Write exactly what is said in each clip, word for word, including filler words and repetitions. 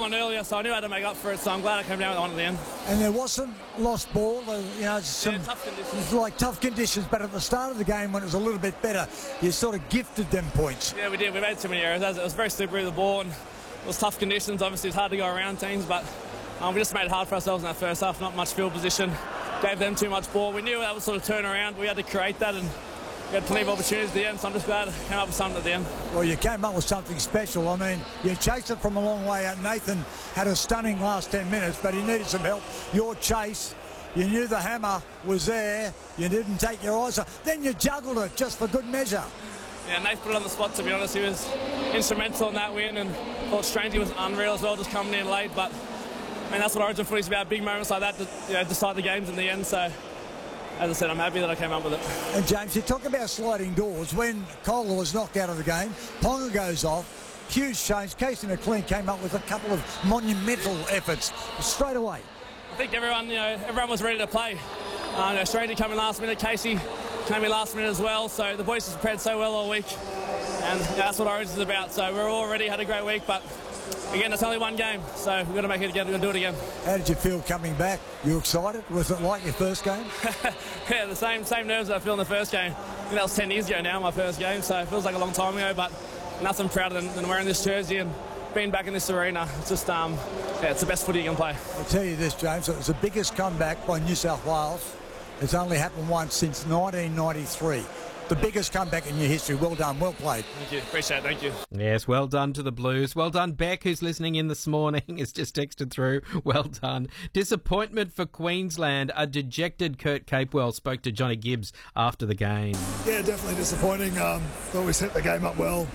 on earlier, so I knew I had to make up for it, so I'm glad I came down with one at the end. And there wasn't lost ball, uh, you know, some Yeah, tough conditions. it's like tough conditions, but at the start of the game when it was a little bit better, you sort of gifted them points. Yeah, we did. We made too many errors. It was very slippery, the ball, and it was tough conditions. Obviously, it's hard to go around teams, but um, we just made it hard for ourselves in that first half. Not much field position. Gave them too much ball. We knew that would sort of turn around. We had to create that, and we had plenty of opportunities at the end, so I'm just glad I came up with something at the end. Well, you came up with something special. I mean, you chased it from a long way out. Nathan had a stunning last ten minutes, but he needed some help. Your chase, you knew the hammer was there. You didn't take your eyes off. Then you juggled it just for good measure. Yeah, Nate put it on the spot, to be honest. He was instrumental in that win, and thought Strangey was unreal as well, just coming in late. But, I mean, that's what Origin footy's about, big moments like that to, you know, decide the games in the end. So, as I said, I'm happy that I came up with it. And, James, you talk about sliding doors. When Kohler was knocked out of the game, Ponga goes off. Huge change. Casey McLean came up with a couple of monumental efforts straight away. I think everyone, you know, everyone was ready to play. Uh, you know, Strangey coming last minute, Casey came in last minute as well, so the boys have prepared so well all week, and yeah, that's what Origin is about. So we're already had a great week, but again, it's only one game, so we've got to make it again. We're going to do it again. How did you feel coming back? You excited? Was it like your first game? Yeah, the same same nerves that I feel in the first game. I think that was ten years ago now, my first game, so it feels like a long time ago, but nothing prouder than, than wearing this jersey and being back in this arena. It's just, um, yeah, it's the best footy you can play. I'll tell you this, James, it was the biggest comeback by New South Wales. It's only happened once since nineteen ninety-three. The biggest comeback in your history. Well done, well played. Thank you, appreciate it, thank you. Yes, well done to the Blues. Well done, Beck, who's listening in this morning, has just texted through. Well done. Disappointment for Queensland. A dejected Kurt Capewell spoke to Johnny Gibbs after the game. Yeah, definitely disappointing. Um, thought we set the game up well.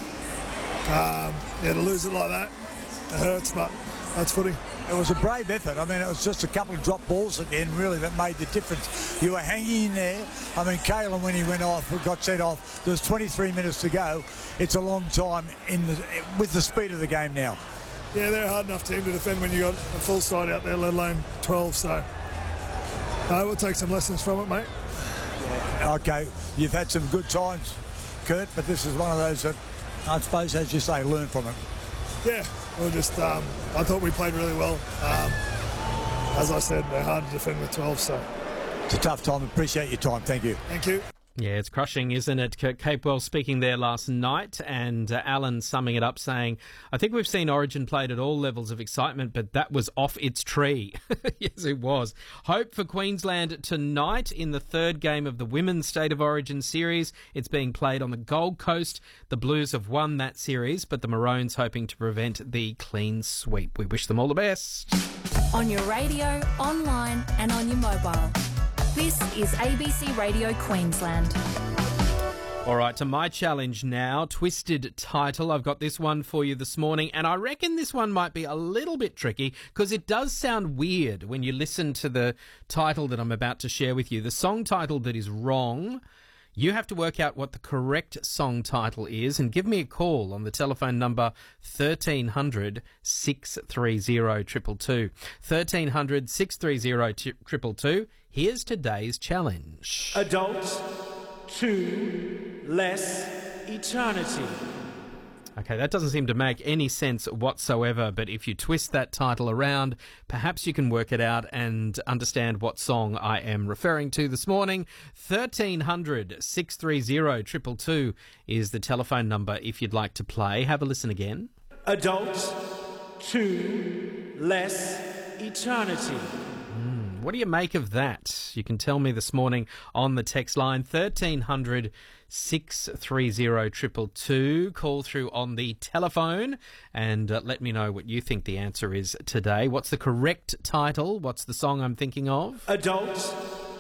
Um, yeah, to lose it like that, it hurts, but that's footy. It was a brave effort. I mean, it was just a couple of drop balls at the end, really, that made the difference. You were hanging in there. I mean, Kalen, when he went off, got sent off, there was twenty-three minutes to go. It's a long time in the, with the speed of the game now. Yeah, they're a hard enough team to defend when you got a full side out there, let alone twelve. So, no, we'll take some lessons from it, mate. Yeah. Okay, you've had some good times, Kurt, but this is one of those that, I suppose, as you say, learn from it. Yeah, we'll just, um, I thought we played really well. Um, as I said, they're hard to defend with twelve, so. It's a tough time. Appreciate your time. Thank you. Thank you. Yeah, it's crushing, isn't it? Kurt Capewell speaking there last night, and uh, Alan summing it up saying, I think we've seen Origin played at all levels of excitement, but that was off its tree. Yes, it was. Hope for Queensland tonight in the third game of the Women's State of Origin series. It's being played on the Gold Coast. The Blues have won that series, but the Maroons hoping to prevent the clean sweep. We wish them all the best. On your radio, online and on your mobile. This is A B C Radio Queensland. All right, to my challenge now, twisted title. I've got this one for you this morning, and I reckon this one might be a little bit tricky because it does sound weird when you listen to the title that I'm about to share with you. The song title that is wrong. You have to work out what the correct song title is and give me a call on the telephone number thirteen hundred, six three zero, two two two. thirteen hundred, six three zero, two two two. Here's today's challenge. Adults to less eternity. Okay, that doesn't seem to make any sense whatsoever, but if you twist that title around, perhaps you can work it out and understand what song I am referring to this morning. thirteen hundred, six three zero, two two two is the telephone number if you'd like to play. Have a listen again. Adults to less eternity. What do you make of that? You can tell me this morning on the text line thirteen hundred, six three zero, two two two. Call through on the telephone and uh, let me know what you think the answer is today. What's the correct title? What's the song I'm thinking of? Adults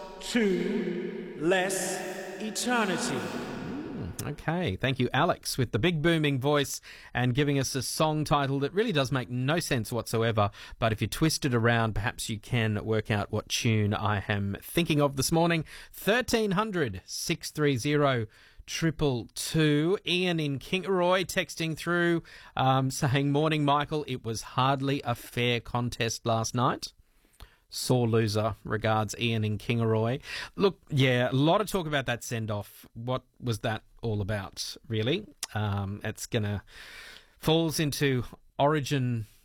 to less eternity. Okay, thank you, Alex, with the big booming voice and giving us a song title that really does make no sense whatsoever. But if you twist it around, perhaps you can work out what tune I am thinking of this morning. thirteen hundred, six three zero, two two two. Ian in Kingaroy texting through um, saying, morning, Michael. It was hardly a fair contest last night. Sore loser. Regards, Ian in Kingaroy. Look, yeah, a lot of talk about that send-off. What was that all about, really? Um, it's going to... falls into Origin